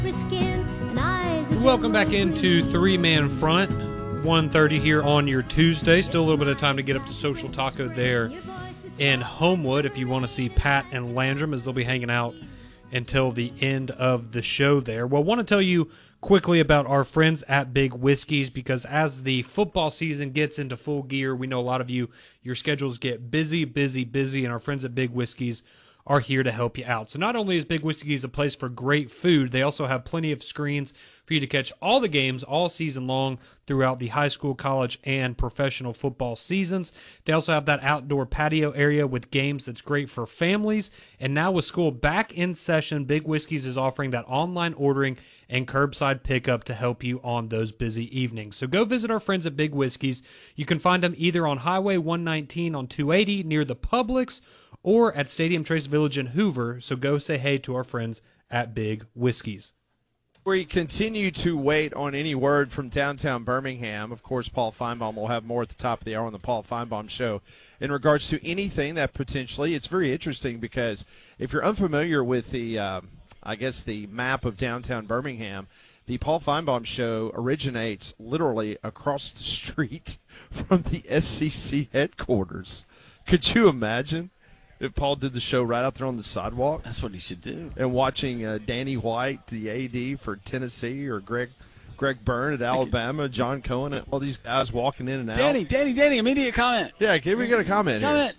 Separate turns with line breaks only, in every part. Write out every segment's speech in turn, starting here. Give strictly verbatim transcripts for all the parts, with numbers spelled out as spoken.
Welcome back into Three-Man Front, one thirty here on your Tuesday. Still a little bit of time to get up to Social Taco there in Homewood if you want to see Pat and Landrum, as they'll be hanging out until the end of the show there. Well, I want to tell you quickly about our friends at Big Whiskeys, because as the football season gets into full gear, we know a lot of you, your schedules get busy, busy, busy, and our friends at Big Whiskeys are here to help you out. So not only is Big Whiskeys a place for great food, they also have plenty of screens for you to catch all the games all season long throughout the high school, college, and professional football seasons. They also have that outdoor patio area with games that's great for families. And now with school back in session, Big Whiskeys is offering that online ordering and curbside pickup to help you on those busy evenings. So go visit our friends at Big Whiskeys. You can find them either on Highway one nineteen on two eighty near the Publix, or at Stadium Trace Village in Hoover, so go say hey to our friends at Big Whiskeys.
We continue to wait on any word from downtown Birmingham. Of course, Paul Feinbaum will have more at the top of the hour on the Paul Feinbaum Show in regards to anything that potentially, it's very interesting because if you're unfamiliar with the, uh, I guess, the map of downtown Birmingham, the Paul Feinbaum Show originates literally across the street from the S C C headquarters. Could you imagine if Paul did the show right out there on the sidewalk?
That's what he should do.
And watching uh, Danny White, the A D for Tennessee, or Greg Greg Byrne at Alabama, John Cohen, all these guys walking in and out.
Danny, Danny, Danny, immediate comment.
Yeah, can we get a comment
Comment.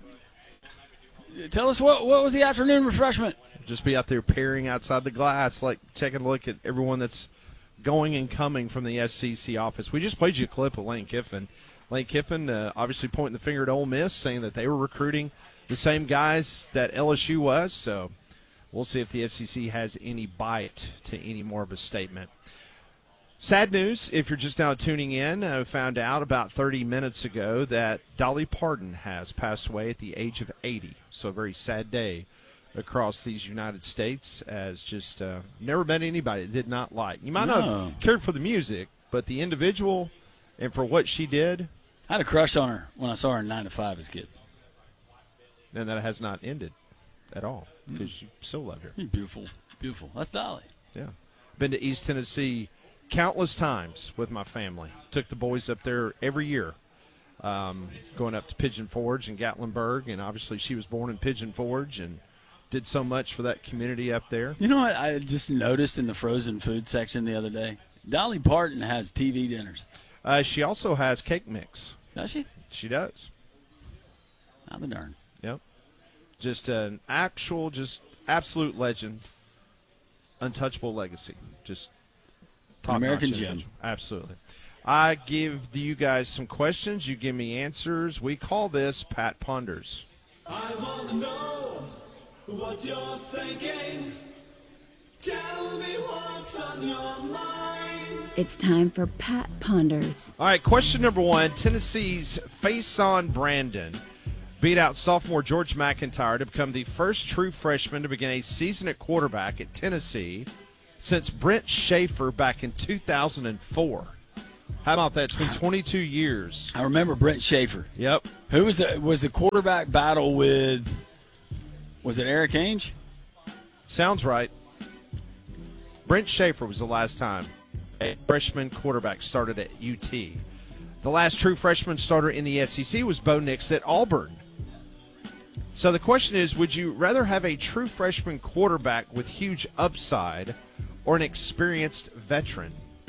Here? Tell us what what was the afternoon refreshment?
Just be out there peering outside the glass, like taking a look at everyone that's going and coming from the S C C office. We just played you a clip of Lane Kiffin. Lane Kiffin uh, obviously pointing the finger at Ole Miss, saying that they were recruiting the same guys that L S U was, so we'll see if the S E C has any bite to any more of a statement. Sad news, if you're just now tuning in, I found out about thirty minutes ago that Dolly Parton has passed away at the age of eighty. So a very sad day across these United States, as just uh, never met anybody that did not like. You might
No.
not have cared for the music, but the individual and for what she did.
I had a crush on her when I saw her in nine to five as a kid.
And that has not ended at all because you still love her.
Beautiful, beautiful. That's Dolly.
Yeah. Been to East Tennessee countless times with my family. Took the boys up there every year, um, going up to Pigeon Forge and Gatlinburg. And obviously she was born in Pigeon Forge and did so much for that community up there.
You know what I just noticed in the frozen food section the other day? Dolly Parton has T V dinners.
Uh, she also has cake mix.
Does she?
She does.
I'll be darned.
Yep. Just an actual, just absolute legend, untouchable legacy. Just top
American
notch
gem.
individual. Absolutely. I give you guys some questions. You give me answers. We call this Pat Ponders.
I want to know what you're thinking. Tell me what's on your mind.
It's time for Pat Ponders.
All right, question number one. Tennessee's Faison Brandon beat out sophomore George McIntyre to become the first true freshman to begin a season at quarterback at Tennessee since Brent Schaefer back in two thousand four. How about that? It's been twenty-two years.
I remember Brent Schaefer.
Yep.
Who was the was the quarterback battle with? Was it Eric Ainge?
Sounds right. Brent Schaefer was the last time a freshman quarterback started at U T. The last true freshman starter in the S E C was Bo Nix at Auburn. So the question is, would you rather have a true freshman quarterback with huge upside or an experienced veteran?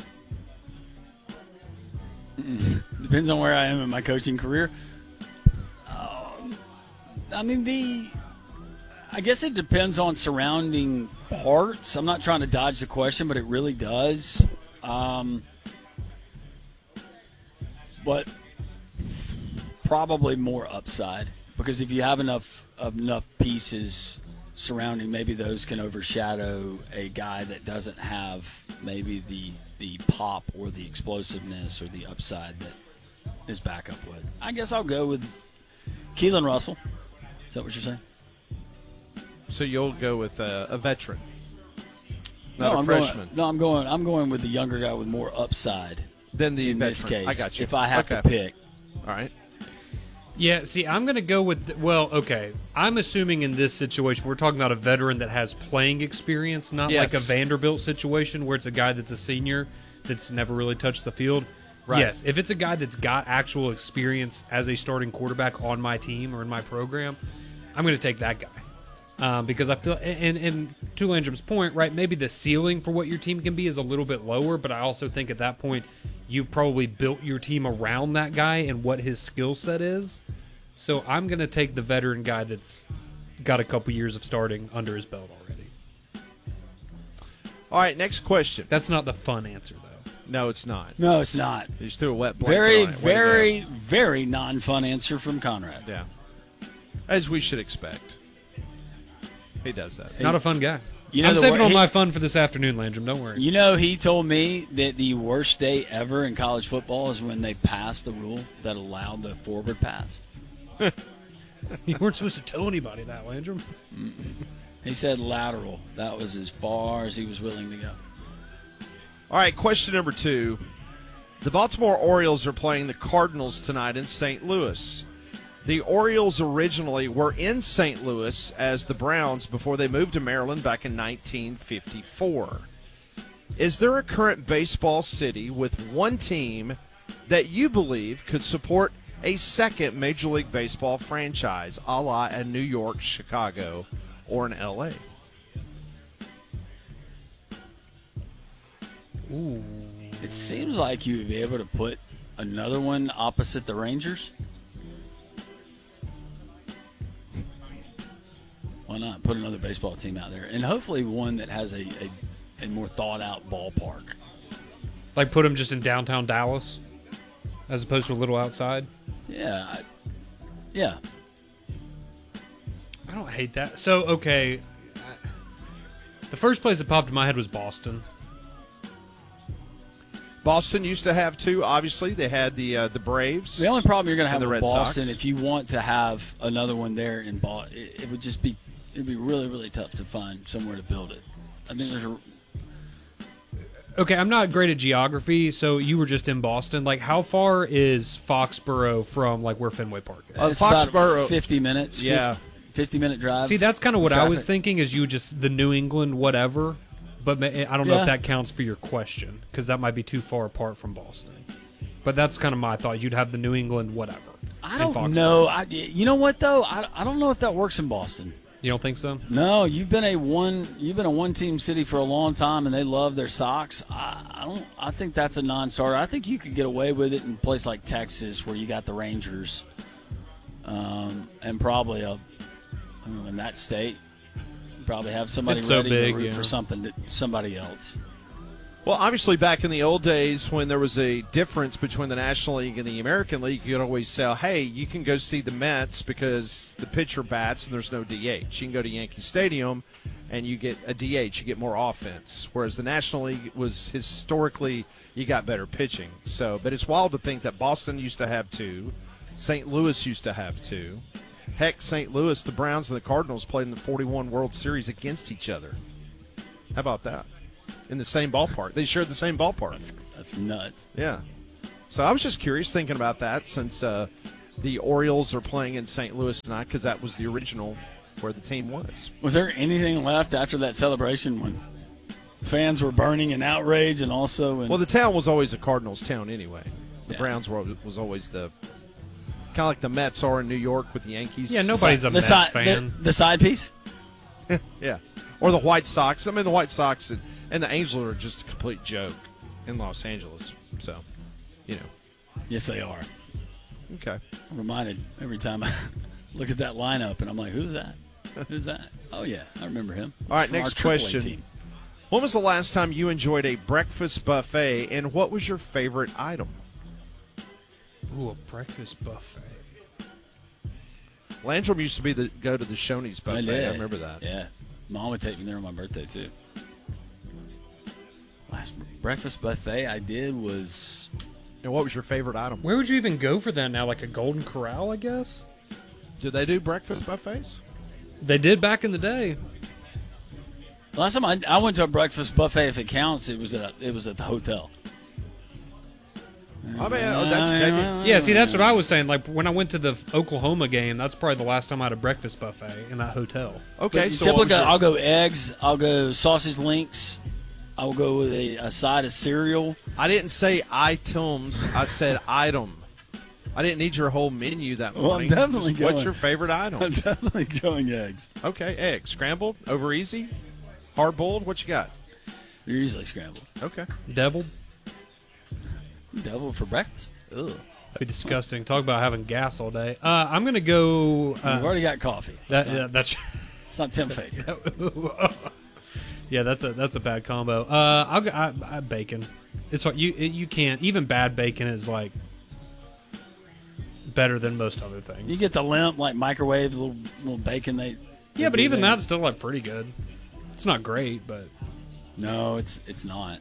Depends on where I am in my coaching career. Um, I mean, the I guess it depends on surrounding parts. I'm not trying to dodge the question, but it really does. Um, but probably more upside, because if you have enough enough pieces surrounding, maybe those can overshadow a guy that doesn't have maybe the the pop or the explosiveness or the upside that his backup would. I guess I'll go with Keelan Russell. Is that what you're saying?
So you'll go with a, a veteran,
no,
not a
I'm
freshman.
Going, no, I'm going. I'm going with the younger guy with more upside
Then the
in
veteran.
this case.
I got you.
If I have
Okay.
to pick,
All right.
Yeah, see, I'm going to go with, well, okay. I'm assuming in this situation, we're talking about a veteran that has playing experience, not
Yes.
like a Vanderbilt situation where it's a guy that's a senior that's never really touched the field.
Right.
Yes, if it's a guy that's got actual experience as a starting quarterback on my team or in my program, I'm going to take that guy. Um, because I feel, and, and to Landrum's point, right, maybe the ceiling for what your team can be is a little bit lower, but I also think at that point, you've probably built your team around that guy and what his skill set is. So I'm going to take the veteran guy that's got a couple years of starting under his belt already.
All right, next question.
That's not the fun answer, though.
No, it's not.
No, it's not.
You just threw a wet blanket
Very,
on it. Way to go.
very, very non-fun answer from Conrad.
Yeah. As we should expect. He does that.
Not a fun guy.
You know
I'm
the
saving
wor-
all
he-
my fun for this afternoon, Landrum. Don't worry.
You know, he told me that the worst day ever in college football is when they passed the rule that allowed the forward pass.
You weren't supposed to tell anybody that, Landrum.
He said lateral. That was as far as he was willing to go.
All right, question number two. The Baltimore Orioles are playing the Cardinals tonight in Saint Louis. The Orioles originally were in Saint Louis as the Browns before they moved to Maryland back in nineteen fifty-four. Is there a current baseball city with one team that you believe could support a second Major League Baseball franchise, a la a New York, Chicago, or an L A?
Ooh.
It seems like you would be able to put another one opposite the Rangers. Why not put another baseball team out there, and hopefully one that has a, a, a more thought out ballpark.
Like put him just in downtown Dallas as opposed to a little outside?
Yeah, I, yeah.
I don't hate that. So, okay. I- The first place that popped in my head was Boston.
Boston used to have two. Obviously, they had the uh, the Braves.
The only problem you're going to have
And the
with
Red
Boston,
Sox.
if you want to have another one there in Boston, it, it would just be it'd be really really tough to find somewhere to build it. I mean, there's a
Okay, I'm not great at geography, so you were just in Boston. Like, how far is Foxborough from, like, where Fenway Park is?
Uh,
it's about
Foxborough-
fifty minutes.
Yeah.
fifty minute drive.
See, that's kind of what I was
traffic.
thinking, is you just the New England whatever. But ma- I don't know
Yeah.
if that counts for your question, because that might be too far apart from Boston. But that's kind of my thought. You'd have the New England whatever.
I
in
don't
Foxborough.
know. I, you know what though? I, I don't know if that works in Boston.
You don't think so?
No, you've been a one you've been a one team city for a long time, and they love their Sox. I, I don't. I think that's a non-starter. I think you could get away with it in a place like Texas, where you got the Rangers, um, and probably a I mean, in that state, you probably have somebody
It's so
ready
big,
to root
yeah.
for something to, somebody else.
Well, obviously, back in the old days when there was a difference between the National League and the American League, you could always say, hey, you can go see the Mets because the pitcher bats and there's no D H. You can go to Yankee Stadium and you get a D H, you get more offense. Whereas the National League was historically, you got better pitching. So, but it's wild to think that Boston used to have two, Saint Louis used to have two. Heck, Saint Louis, the Browns and the Cardinals played in the forty-one World Series against each other. How about that? In the same ballpark. They shared the same ballpark.
That's that's nuts.
Yeah. So I was just curious thinking about that since uh, the Orioles are playing in Saint Louis tonight because that was the original where the team was.
Was there anything left after that celebration when fans were burning in outrage and also in,
Well, the town was always a Cardinals town anyway. The
Yeah.
Browns were was always the kind of like the Mets are in New York with the Yankees.
Yeah, nobody's a
the
Mets
side
fan.
The, the side piece?
Yeah. Or the White Sox. I mean, the White Sox and, and the Angels are just a complete joke in Los Angeles. So, you know.
Yes, they are.
Okay.
I'm reminded every time I look at that lineup, and I'm like, who's that? Who's that? Oh, yeah, I remember him.
All right,
From our
next
triple A
question.
team.
When was the last time you enjoyed a breakfast buffet, and what was your favorite item?
Ooh, a breakfast buffet.
Landrum used to be the go to the Shoney's buffet. I,
did.
remember that.
Yeah. Mom would take me there on my birthday, too. Last breakfast buffet I did was
And what was your favorite item?
Where would you even go for that now? Like a Golden Corral, I guess?
Did they do breakfast buffets?
They did back in the day.
last time I, I went to a breakfast buffet. If it counts, it was at a, it was at the hotel.
I mean, oh, that's technically.
Yeah, see, that's what I was saying. Like when I went to the Oklahoma game, that's probably the last time I had a breakfast buffet in that hotel.
Okay,
But
so
typically,
what was your-
I'll go eggs. I'll go sausage links. I'll go with a, a side of cereal.
I didn't say items. I said item. I didn't need your whole menu that
Well, I'm
morning.
definitely
Just What's
going-
your favorite
I'm
item?
definitely going eggs.
Okay, egg. Scrambled? Over easy? Hard boiled? What you got?
They're usually scrambled.
Okay.
Deviled?
Devil for breakfast.
Ugh.
That'd be disgusting. Talk about having gas all day. Uh, I'm gonna go.
We've
Uh,
already got coffee.
that,
it's, not,
yeah, that's.
it's not Tim Fader.
Yeah, that's a that's a bad combo. Uh, I'll go I, I, bacon. It's hard. You it, you can't even bad bacon is like better than most other things.
You get the limp, like microwave, little little bacon. They
yeah,
they
but
do
even
there.
that's still like pretty good. It's not great, but
No, it's it's not.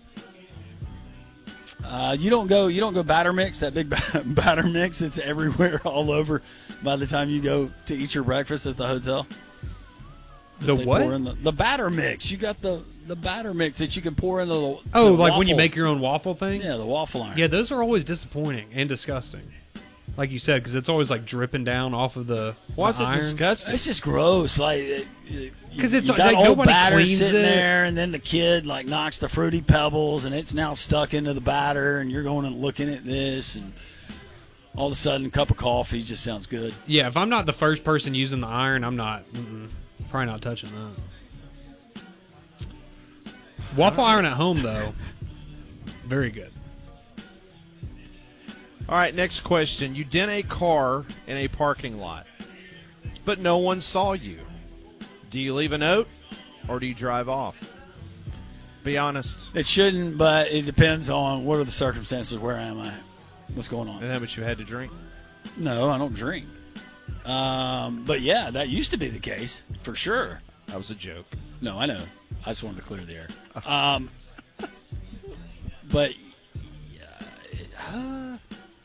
Uh, you don't go. You don't go batter mix. That big batter mix. It's everywhere, all over. By the time you go to eat your breakfast at the hotel,
the
They
what?
pour in the, the batter mix. You got the the batter mix that you can pour into the.
Oh,
the
like when you
waffle.
make your own waffle thing?
Yeah, the waffle iron.
Yeah, those are always disappointing and disgusting. Like you said, because it's always like dripping down off of the,
Why
the
is it
iron.
disgusting?
It's just gross. Like, because
'Cause it's
you got
like
old
nobody
batter
cleans
sitting
it.
there, and then the kid like knocks the fruity pebbles, and it's now stuck into the batter, and you're going and looking at this, and all of a sudden, a cup of coffee just sounds good.
Yeah, if I'm not the first person using the iron, I'm not. Mm-mm, probably not touching that. Waffle iron at home, though, very good.
All right, next question. You dent a car in a parking lot, but no one saw you. Do you leave a note or do you drive off? Be honest.
It shouldn't, but it depends on what are the circumstances. Where am I? What's going on?
And how much you had to drink?
No, I don't drink. Um, but yeah, that used to be the case for sure.
That was a joke.
No, I know. I just wanted to clear the air. Um, but uh,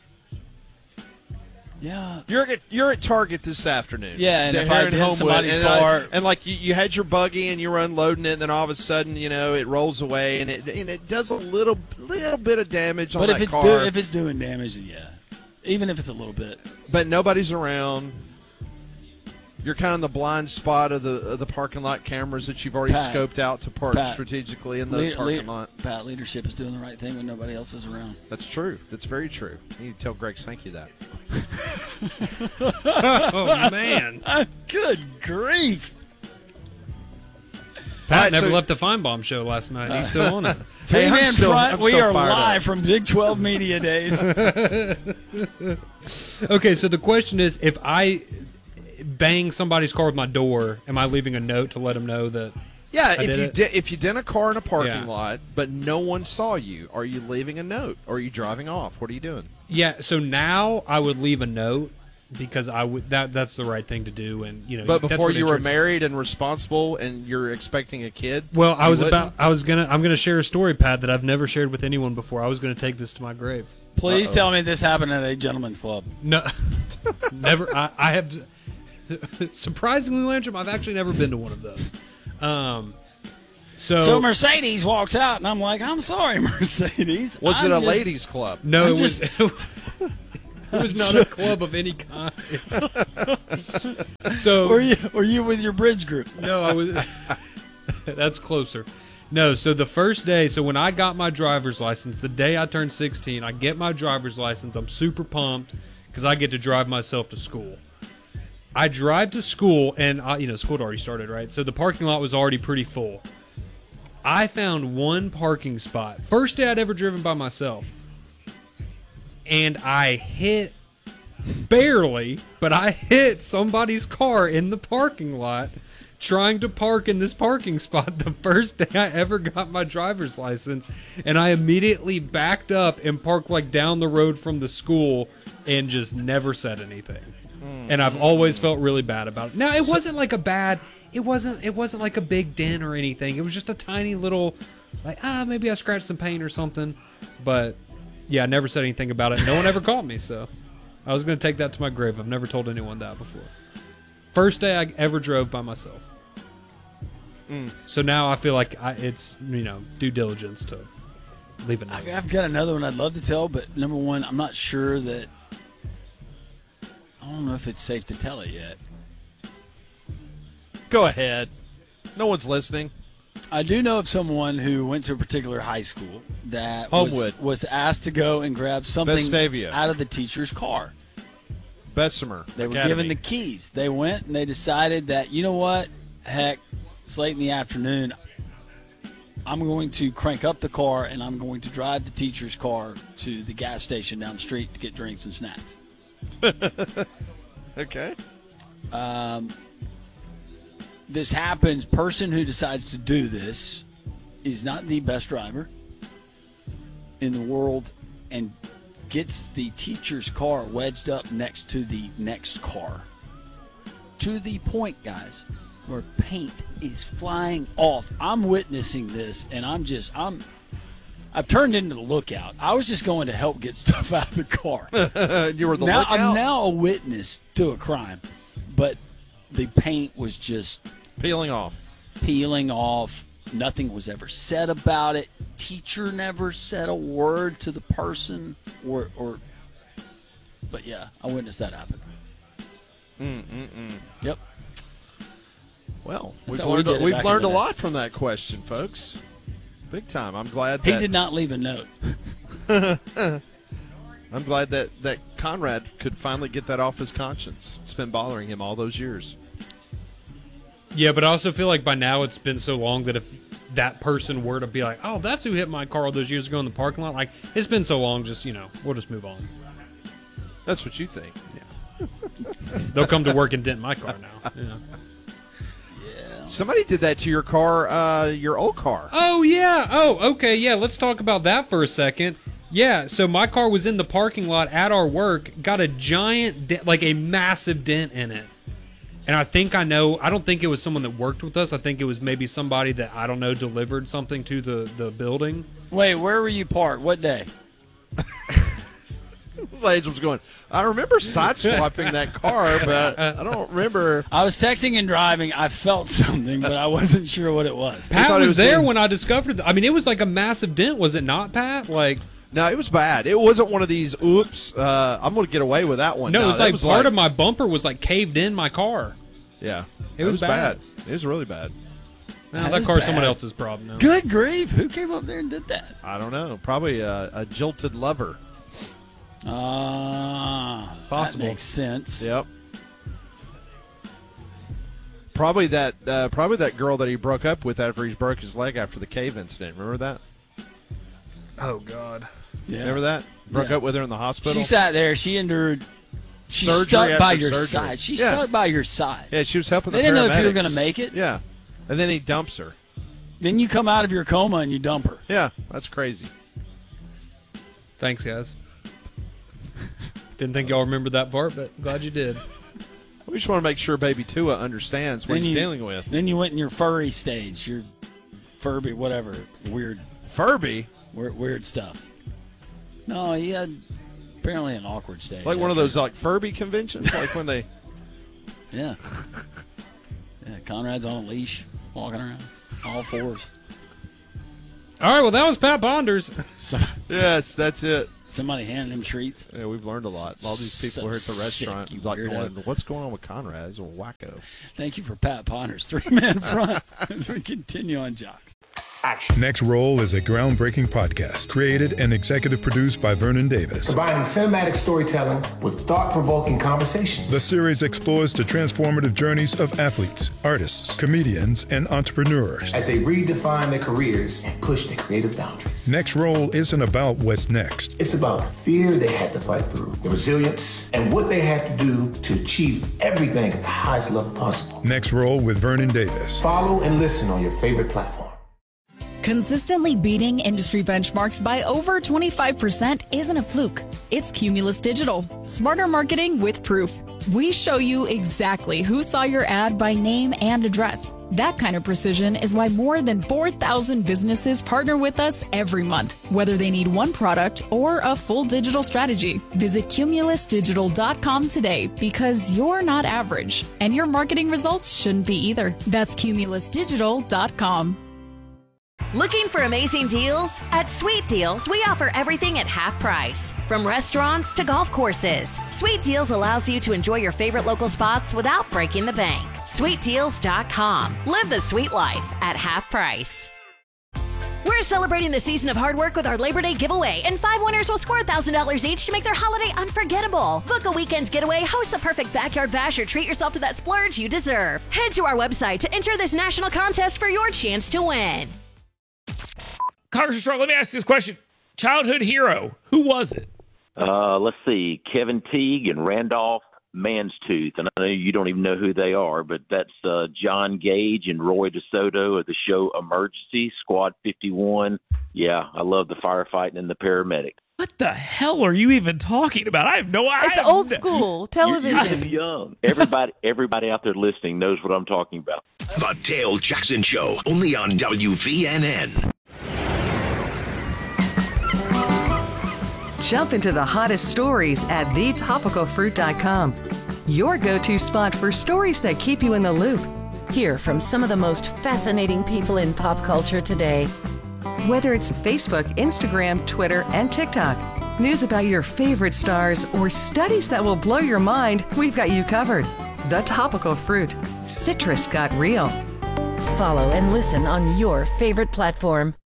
yeah,
You're at you're at Target this afternoon.
Yeah, and
They're
if I
here in
did
Homewood,
somebody's
and, uh,
car-
and like you, you had your buggy and you were unloading it, and then all of a sudden, you know, it rolls away and it and it does a little little bit of damage on
but
that
if it's
car.
do, if it's doing damage, then yeah, even if it's a little bit.
but nobody's around. You're kind of in the blind spot of the of the parking lot cameras that you've already
Pat,
scoped out to park
Pat,
strategically in the
Lead-
parking
lead-
lot.
Pat, leadership is doing the right thing when nobody else is around.
That's true. That's very true. You need to tell Greg Sankey that.
Oh man,
Good grief!
Pat
All right,
never
so-
left the Feinbaum show last night. He's still on it.
Three
Hey, I'm
man
still-
front.
I'm
We
still
are
fired
live
up.
from Big twelve Media Days.
Okay, so the question is, if I bang somebody's car with my door, am I leaving a note to let them know that?
Yeah,
I
if
did
you
it.
di- if you dent a car in a parking
Yeah.
lot, but no one saw you, are you leaving a note or are you driving off? What are you doing?
Yeah. So now I would leave a note because I would that that's the right thing to do, and you know.
But
that's
before
what
you were
insurance-
married and responsible, and you're expecting a kid.
Well, I
you
was
wouldn't?
about. I was gonna. I'm gonna share a story, Pat, that I've never shared with anyone before. I was gonna take this to my grave.
Please
Uh-oh.
tell me this happened at a gentleman's club.
No, never. I, I have. Surprisingly, Landrum, I've actually never been to one of those. Um, so,
So Mercedes walks out, and I'm like, I'm sorry, Mercedes.
Was
I'm
it a
just-
ladies' club?
no,
I'm
it was.
just-
It was not a club of any kind. So
Or you, or you with your bridge group?
no, I was. That's closer. No, so the first day, so when I got my driver's license, the day I turned sixteen, I get my driver's license. I'm super pumped because I get to drive myself to school. I drive to school, and I, you know, school had already started, right? So the parking lot was already pretty full. I found one parking spot. First day I'd ever driven by myself. And I hit, barely, but I hit somebody's car in the parking lot trying to park in this parking spot the first day I ever got my driver's license. And I immediately backed up and parked like down the road from the school and just never said anything. And I've always felt really bad about it. Now, it wasn't like a bad, it wasn't it wasn't like a big dent or anything. It was just a tiny little, like, ah, maybe I scratched some paint or something. But, yeah, I never said anything about it. No one ever called me, so I was going to take that to my grave. I've never told anyone that before. First day I ever drove by myself.
Mm.
So now I feel like I, it's, you know, due diligence to leave a note.
I've got another one I'd love to tell, but number one, I'm not sure that. I don't know if it's safe to tell it yet.
Go ahead. No one's listening.
I do know of someone who went to a particular high school that was,
Homewood.
was asked to go and grab something
Vestavia.
out of the teacher's car.
Bessemer.
They were
Academy.
given the keys. They went and they decided that, you know what? Heck, it's late in the afternoon. I'm going to crank up the car and I'm going to drive the teacher's car to the gas station down the street to get drinks and snacks.
Okay.
Um, this happens. Person who decides to do this is not the best driver in the world and gets the teacher's car wedged up next to the next car. To the point, guys, where paint is flying off. I'm witnessing this, and I'm just, I'm, I've turned into the lookout. I was just going to help get stuff out of the car.
You were the
now,
lookout?
I'm now a witness to a crime, but the paint was just
Peeling off.
peeling off. Nothing was ever said about it. Teacher never said a word to the person, or, or but yeah, I witnessed that happen.
Mm-mm-mm.
Yep.
Well,
That's
we've
how we
learned,
did it
we've
back in
learned
the
a
day.
lot from that question, folks. Big time. I'm glad
He
that
did not leave a note.
I'm glad that, that Conrad could finally get that off his conscience. It's been bothering him all those years.
Yeah, but I also feel like by now it's been so long that if that person were to be like, oh, that's who hit my car all those years ago in the parking lot, like, it's been so long, just, you know, we'll just move on.
That's what you think.
They'll come to work and dent my car now. Yeah.
Somebody did that to your car, uh, your old car.
Oh, yeah. Oh, okay. Yeah, let's talk about that for a second. Yeah, so my car was in the parking lot at our work, got a giant, dent, like a massive dent in it. And I think I know, I don't think it was someone that worked with us. I think it was maybe somebody that, I don't know, delivered something to the, the building.
Wait, where were you parked? What day?
Lage was going, I remember sideswiping that car, but I don't remember.
I was texting and driving. I felt something, but I wasn't sure what it was.
Pat
thought it
was,
was
there
in-
when I discovered it. I mean, it was like a massive dent, was it not, Pat? Like,
No, it was bad. It wasn't one of these, oops, uh, I'm going to get away with that one.
no, it was
that
like part of my bumper was like caved in my car.
Yeah.
It was bad.
It was really bad.
Now,
That
that
is
car's
bad.
someone else's problem now.
Good grief. Who came up there and did that?
I don't know. Probably a, a jilted lover.
Ah,
Possible.
That makes sense.
Yep. Probably that. Uh, probably that girl that he broke up with after he broke his leg after the cave incident. Remember that?
Oh, God.
Yeah.
Remember that? Broke
Yeah.
up with her in the hospital.
She sat there. She endured. She
Surgery
stuck by
after
your
surgery.
side. She
Yeah.
stuck by your side.
Yeah, she was helping.
They
the
didn't know if you were
paramedics.
gonna make it.
Yeah, and then he dumps her.
Then you come out of your coma and you dump her.
Yeah, that's crazy.
Thanks, guys. Didn't think y'all remembered that part, but glad you did.
We just want to make sure Baby Tua understands what
Then
he's
you-
dealing with.
Then you went in your furry stage, your Furby, whatever, weird,
Furby,
weird, weird stuff. No, he had apparently an awkward stage.
like one of
after-
those like Furby conventions, like when they.
Yeah. Yeah, Conrad's on a leash, walking around, all fours.
All right, well, that was Pat Ponders.
So,
Yes, that's it.
somebody handing him treats.
Yeah, we've learned a lot. All these people
So
here at the
sick,
restaurant,
you
like
weirdo.
going, "What's going on with Conrad? He's a wacko."
Thank you for Pat Ponders, three-man front, as we continue on Jocks.
Next Roll is a groundbreaking podcast created and executive produced by Vernon Davis.
Combining cinematic storytelling with thought-provoking conversations.
The series explores the transformative journeys of athletes, artists, comedians, and entrepreneurs.
As they redefine their careers and push their creative boundaries.
Next Roll isn't about what's next.
It's about the fear they had to fight through, the resilience, and what they had to do to achieve everything at the highest level possible.
Next Roll with Vernon Davis.
Follow and listen on your favorite platform.
Consistently beating industry benchmarks by over twenty-five percent isn't a fluke. It's Cumulus Digital. Smarter marketing with proof. We show you exactly who saw your ad by name and address. That kind of precision is why more than four thousand businesses partner with us every month, whether they need one product or a full digital strategy. Visit cumulus digital dot com today because you're not average, and your marketing results shouldn't be either. That's cumulus digital dot com.
Looking for amazing deals? At Sweet Deals, we offer everything at half price. From restaurants to golf courses, Sweet Deals allows you to enjoy your favorite local spots without breaking the bank. sweet deals dot com. Live the sweet life at half price. We're celebrating the season of hard work with our Labor Day giveaway, and five winners will score one thousand dollars each to make their holiday unforgettable. Book a weekend getaway, host the perfect backyard bash, or treat yourself to that splurge you deserve. Head to our website to enter this national contest for your chance to win.
Congressman Strong, let me ask you this question. Childhood hero, who was it?
Uh, let's see, Kevin Teague and Randolph Manstooth. And I know you don't even know who they are, but that's uh, John Gage and Roy DeSoto of the show Emergency, Squad fifty-one. Yeah, I love the firefighting and the paramedic.
What the hell are you even talking about? I have no idea.
It's old school television.
You're, you're young. Everybody, everybody out there listening knows what I'm talking about.
The Dale Jackson Show, only on W V N N.
Jump into the hottest stories at the topical fruit dot com. Your go-to spot for stories that keep you in the loop.
Hear from some of the most fascinating people in pop culture today.
Whether it's Facebook, Instagram, Twitter, and TikTok, news about your favorite stars, or studies that will blow your mind, we've got you covered. The Topical Fruit. Citrus got real.
Follow and listen on your favorite platform.